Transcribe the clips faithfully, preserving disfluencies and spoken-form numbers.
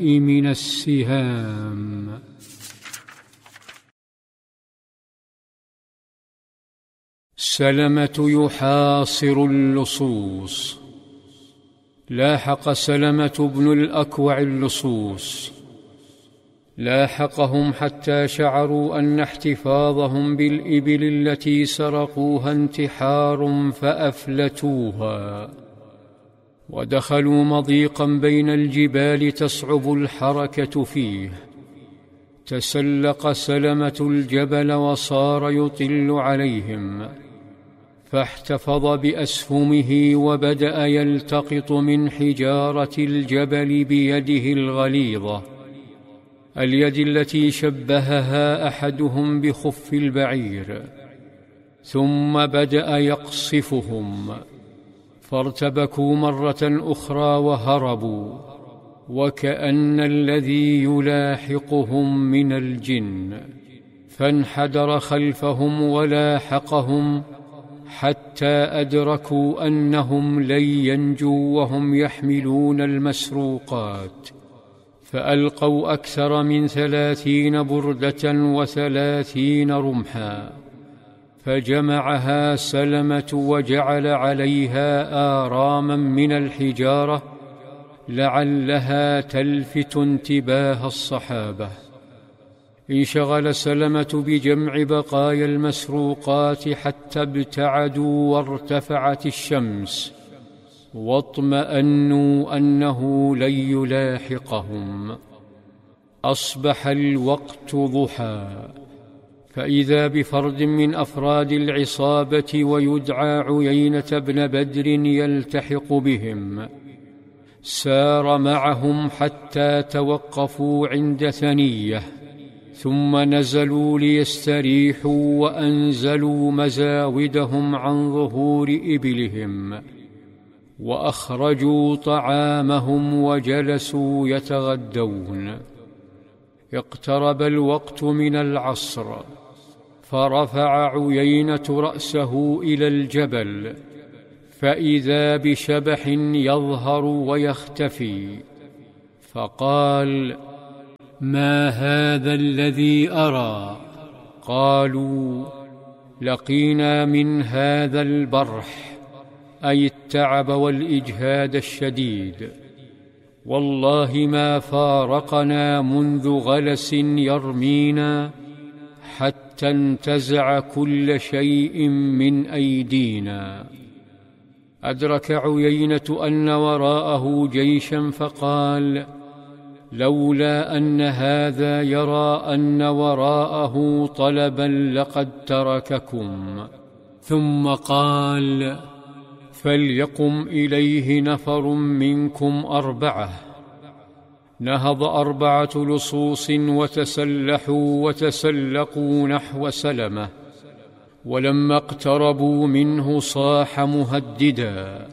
من السهام. سلمة يحاصر اللصوص. لاحق سلمة بن الأكوع اللصوص، لاحقهم حتى شعروا أن احتفاظهم بالإبل التي سرقوها انتحار فأفلتوها، ودخلوا مضيقا بين الجبال تصعب الحركة فيه. تسلق سلمة الجبل وصار يطل عليهم، فاحتفظ بأسهمه وبدأ يلتقط من حجارة الجبل بيده الغليظة، اليد التي شبهها أحدهم بخف البعير، ثم بدأ يقصفهم، فارتبكوا مرة أخرى وهربوا، وكأن الذي يلاحقهم من الجن، فانحدر خلفهم ولاحقهم حتى أدركوا أنهم لن ينجوا وهم يحملون المسروقات، فألقوا أكثر من ثلاثين بردة وثلاثين رمحا، فجمعها سلمة وجعل عليها آراما من الحجارة لعلها تلفت انتباه الصحابة. انشغل سلمة بجمع بقايا المسروقات حتى ابتعدوا وارتفعت الشمس، واطمأنوا أنه لن يلاحقهم. أصبح الوقت ضحى، فإذا بفرد من أفراد العصابة ويدعى عيينة بن بدر يلتحق بهم، سار معهم حتى توقفوا عند ثنية، ثم نزلوا ليستريحوا وأنزلوا مزاودهم عن ظهور إبلهم، وأخرجوا طعامهم وجلسوا يتغدون. اقترب الوقت من العصر، فرفع عيينة رأسه إلى الجبل، فإذا بشبح يظهر ويختفي، فقال: ما هذا الذي أرى؟ قالوا: لقينا من هذا البرح، أي التعب والإجهاد الشديد، والله ما فارقنا منذ غلس يرمينا حتى انتزع كل شيء من أيدينا. أدرك عيينة أن وراءه جيشا، فقال: لولا أن هذا يرى أن وراءه طلبا لقد ترككم. ثم قال: فليقم إليه نفر منكم أربعة. نهض أربعة لصوص وتسلحوا وتسلقوا نحو سلمة، ولما اقتربوا منه صاح مهددا: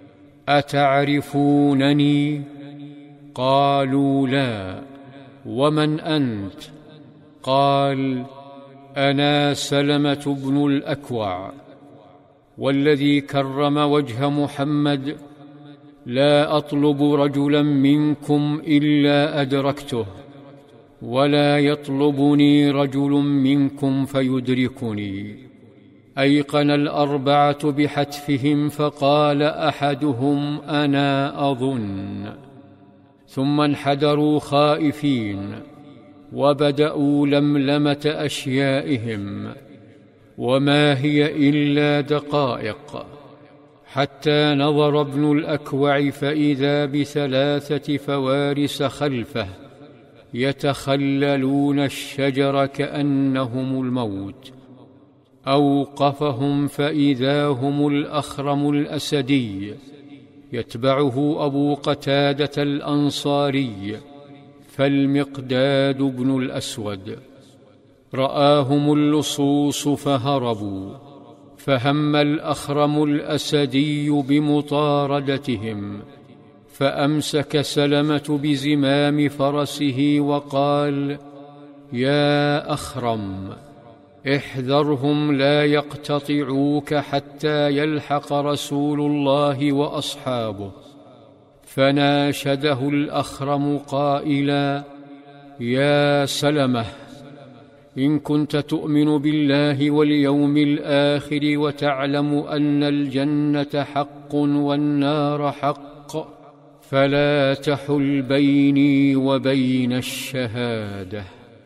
أتعرفونني؟ قالوا: لا. ومن أنت؟ قال: أنا سلمة بن الأكوع، والذي كرم وجه محمد لا أطلب رجلا منكم إلا أدركته، ولا يطلبني رجل منكم فيدركني. أيقن الأربعة بحتفهم، فقال أحدهم: أنا أظن. ثم انحدروا خائفين، وبدأوا لملمة أشيائهم، وما هي إلا دقائق، حتى نظر ابن الأكوع فإذا بثلاثة فوارس خلفه يتخللون الشجر كأنهم الموت. أوقفهم فإذا هم الأخرم الأسدي، يتبعه أبو قتادة الأنصاري، فالمقداد بن الأسود. رآهم اللصوص فهربوا، فهم الأخرم الأسدي بمطاردتهم، فأمسك سلمة بزمام فرسه وقال: يا أخرم، احذرهم لا يقتطعوك حتى يلحق رسول الله وأصحابه. فناشده الأخرم قائلا: يا سلمة، إن كنت تؤمن بالله واليوم الآخر وتعلم أن الجنة حق والنار حق، فلا تحل بيني وبين الشهادة.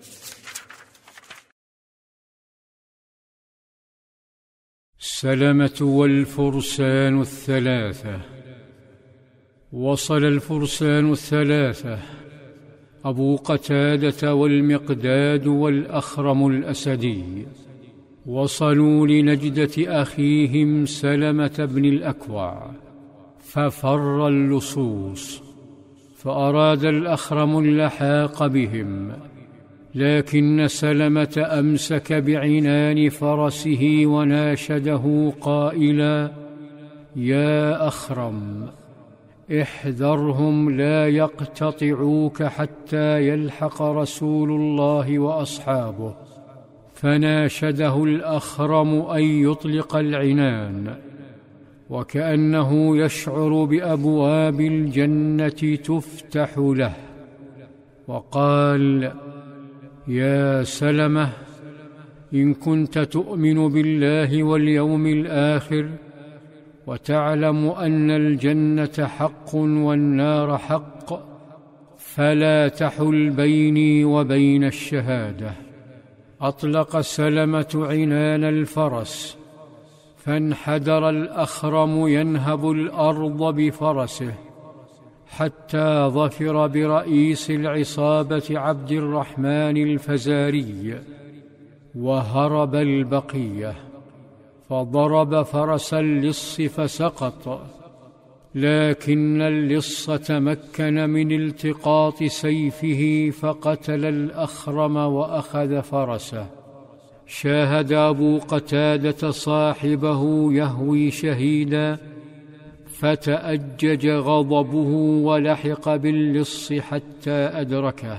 سلمة والفرسان الثلاثة. وصل الفرسان الثلاثة أبو قتادة والمقداد والأخرم الأسدي، وصلوا لنجدة أخيهم سلمة بن الأكوع، ففر اللصوص، فأراد الأخرم اللحاق بهم، لكن سلمة أمسك بعنان فرسه وناشده قائلا: يا أخرم، احذرهم لا يقتطعوك حتى يلحق رسول الله وأصحابه. فناشده الأخرم أن يطلق العنان، وكأنه يشعر بأبواب الجنة تفتح له، وقال: يا سلمة، إن كنت تؤمن بالله واليوم الآخر وتعلم أن الجنة حق والنار حق، فلا تحل بيني وبين الشهادة. أطلق سلمة عنان الفرس، فانحدر الأخرم ينهب الأرض بفرسه حتى ظفر برئيس العصابة عبد الرحمن الفزاري، وهرب البقية، فضرب فرس اللص فسقط، لكن اللص تمكن من التقاط سيفه فقتل الأخرم وأخذ فرسه. شاهد أبو قتادة صاحبه يهوي شهيدا، فتأجج غضبه ولحق باللص حتى أدركه،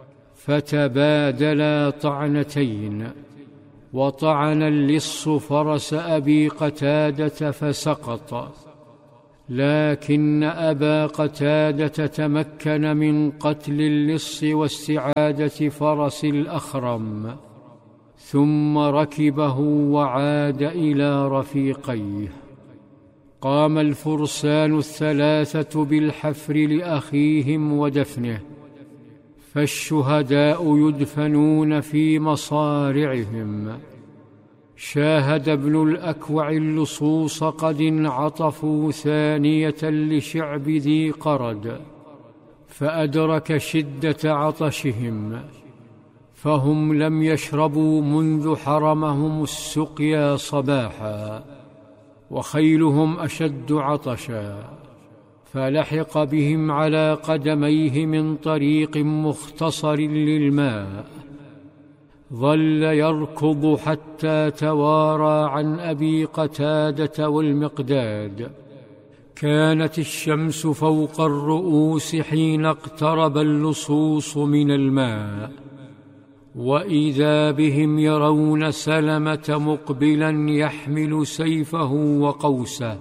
فتبادلا طعنتين، وطعن اللص فرس أبي قتادة فسقط، لكن أبا قتادة تمكن من قتل اللص واستعادة فرس الأخرم، ثم ركبه وعاد إلى رفيقيه. قام الفرسان الثلاثة بالحفر لأخيهم ودفنه، فالشهداء يدفنون في مصارعهم. شاهد ابن الأكوع اللصوص قد انعطفوا ثانية لشعب ذي قرد، فأدرك شدة عطشهم، فهم لم يشربوا منذ حرمهم السقيا صباحا، وخيلهم أشد عطشا، فلحق بهم على قدميه من طريق مختصر للماء. ظل يركض حتى توارى عن أبي قتادة والمقداد. كانت الشمس فوق الرؤوس حين اقترب اللصوص من الماء، وإذا بهم يرون سلمة مقبلا يحمل سيفه وقوسه،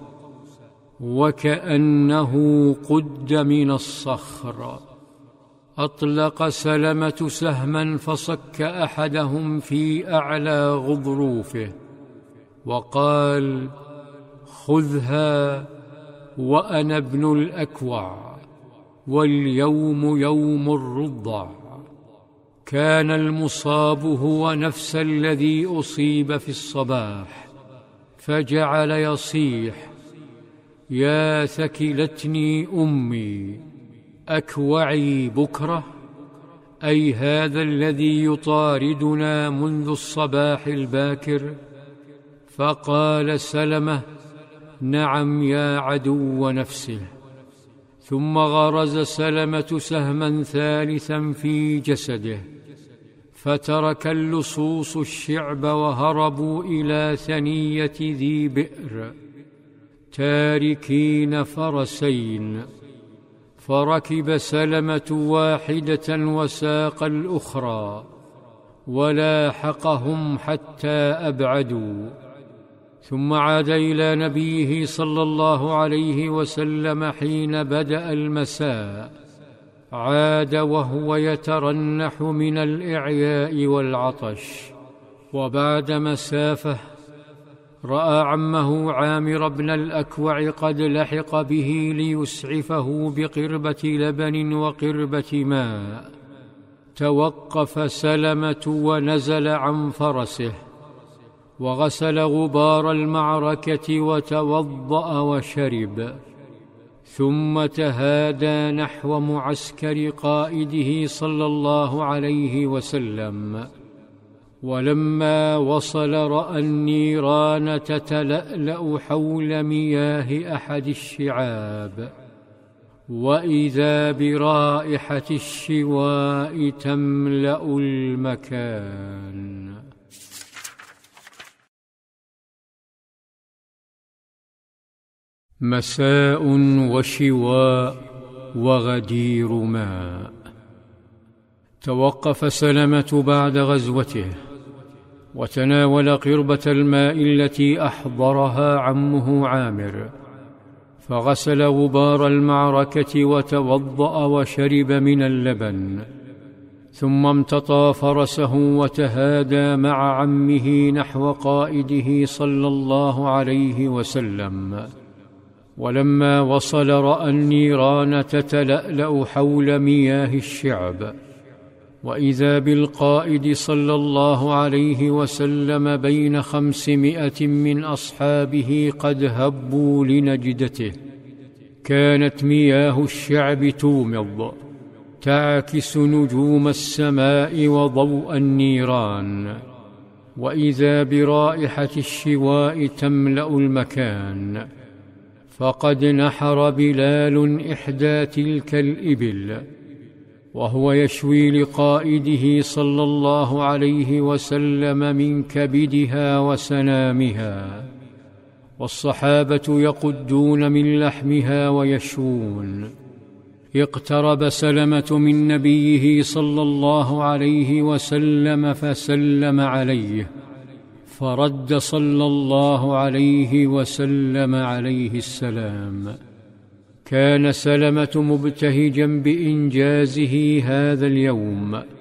وكأنه قد من الصخر. أطلق سلمة سهما فصك أحدهم في أعلى غضروفه، وقال: خذها وأنا ابن الأكوع، واليوم يوم الرضع. كان المصاب هو نفس الذي أصيب في الصباح، فجعل يصيح: يا ثكلتني أمي، أكوعي بكرة؟ أي هذا الذي يطاردنا منذ الصباح الباكر؟ فقال سلمة: نعم يا عدو نفسه. ثم غرز سلمة سهما ثالثا في جسده، فترك اللصوص الشعب وهربوا إلى ثنية ذي بئر، تاركين فرسين. فركب سلمة واحدة وساق الأخرى، ولاحقهم حتى أبعدوا، ثم عاد إلى نبيه صلى الله عليه وسلم حين بدأ المساء، عاد وهو يترنح من الإعياء والعطش، وبعد مسافة رأى عمه عامر بن الأكوع قد لحق به ليسعفه بقربة لبن وقربة ماء. توقف سلمة ونزل عن فرسه، وغسل غبار المعركة وتوضأ وشرب، ثم تهادى نحو معسكر قائده صلى الله عليه وسلم. ولما وصل رأى النيران تتلألأ حول مياه أحد الشعاب، وإذا برائحة الشواء تملأ المكان. مساء وشواء وغدير ماء. توقف سلمة بعد غزوته، وتناول قربة الماء التي أحضرها عمه عامر، فغسل غبار المعركة وتوضأ وشرب من اللبن، ثم امتطى فرسه وتهادى مع عمه نحو قائده صلى الله عليه وسلم. ولما وصل رأى النيران تتلألأ حول مياه الشعب، وإذا بالقائد صلى الله عليه وسلم بين خمسمائة من أصحابه قد هبوا لنجدته. كانت مياه الشعب تومض، تعكس نجوم السماء وضوء النيران، وإذا برائحة الشواء تملأ المكان. فقد نحر بلال إحدى تلك الإبل، وهو يشوي لقائده صلى الله عليه وسلم من كبدها وسنامها، والصحابة يقدون من لحمها ويشوون. اقترب سلمة من نبيه صلى الله عليه وسلم فسلم عليه، فرد صلى الله عليه وسلم عليه السلام. كان سلمة مبتهجا بإنجازه هذا اليوم،